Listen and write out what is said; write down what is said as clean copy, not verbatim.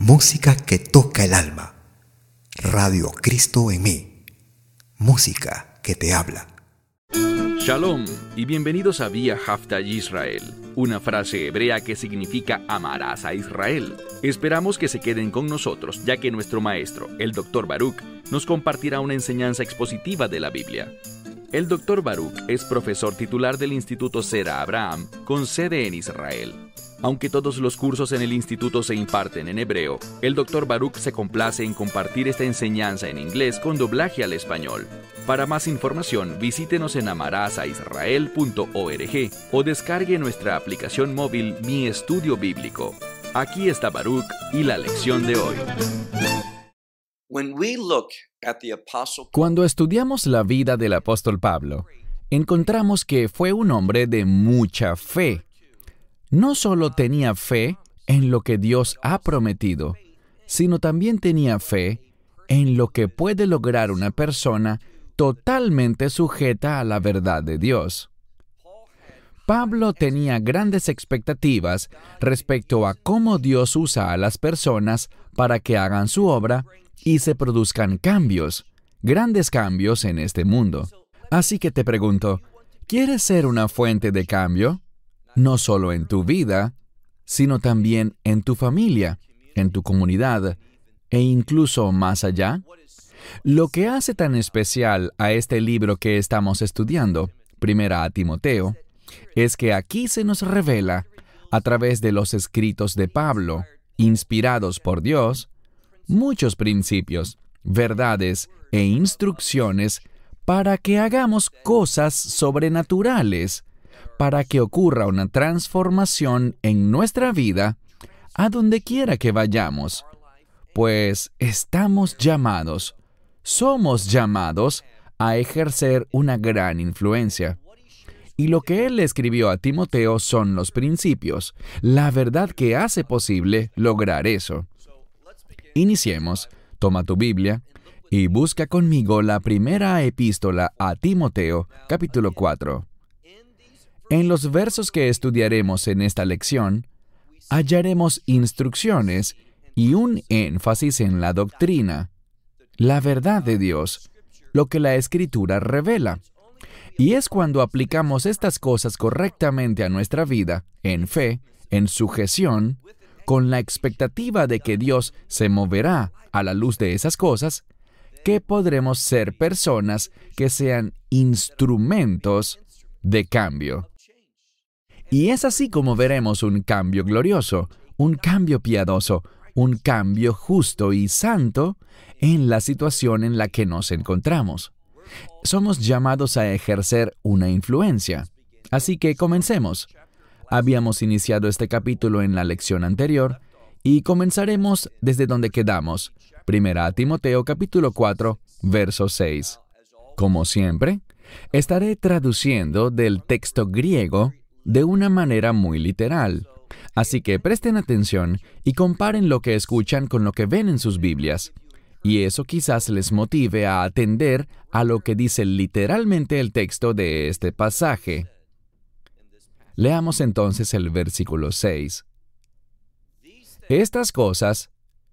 Música que toca el alma. Radio Cristo en mí. Música que te habla. Shalom y bienvenidos a Vía Hafta Yisrael, una frase hebrea que significa amarás a Israel. Esperamos que se queden con nosotros, ya que nuestro maestro, el Dr. Baruch, nos compartirá una enseñanza expositiva de la Biblia. El Dr. Baruch es profesor titular del Instituto Zera Abraham, con sede en Israel. Aunque todos los cursos en el instituto se imparten en hebreo, el Dr. Baruch se complace en compartir esta enseñanza en inglés con doblaje al español. Para más información, visítenos en amarasaisrael.org o descargue nuestra aplicación móvil Mi Estudio Bíblico. Aquí está Baruch y la lección de hoy. Cuando estudiamos la vida del apóstol Pablo, encontramos que fue un hombre de mucha fe. No solo tenía fe en lo que Dios ha prometido, sino también tenía fe en lo que puede lograr una persona totalmente sujeta a la verdad de Dios. Pablo tenía grandes expectativas respecto a cómo Dios usa a las personas para que hagan su obra y se produzcan cambios, grandes cambios en este mundo. Así que te pregunto, ¿quieres ser una fuente de cambio? No solo en tu vida, sino también en tu familia, en tu comunidad e incluso más allá. Lo que hace tan especial a este libro que estamos estudiando, Primera a Timoteo, es que aquí se nos revela, a través de los escritos de Pablo, inspirados por Dios, muchos principios, verdades e instrucciones para que hagamos cosas sobrenaturales, para que ocurra una transformación en nuestra vida a donde quiera que vayamos, pues somos llamados a ejercer una gran influencia. Y lo que él escribió a Timoteo son los principios, la verdad que hace posible lograr eso. Iniciemos, toma tu Biblia y busca conmigo la primera epístola a Timoteo, capítulo 4. En los versos que estudiaremos en esta lección, hallaremos instrucciones y un énfasis en la doctrina, la verdad de Dios, lo que la Escritura revela. Y es cuando aplicamos estas cosas correctamente a nuestra vida, en fe, en sujeción, con la expectativa de que Dios se moverá a la luz de esas cosas, que podremos ser personas que sean instrumentos de cambio. Y es así como veremos un cambio glorioso, un cambio piadoso, un cambio justo y santo en la situación en la que nos encontramos. Somos llamados a ejercer una influencia. Así que comencemos. Habíamos iniciado este capítulo en la lección anterior y comenzaremos desde donde quedamos. Primera a Timoteo capítulo 4, verso 6. Como siempre, estaré traduciendo del texto griego de una manera muy literal. Así que presten atención y comparen lo que escuchan con lo que ven en sus Biblias. Y eso quizás les motive a atender a lo que dice literalmente el texto de este pasaje. Leamos entonces el versículo 6. Estas cosas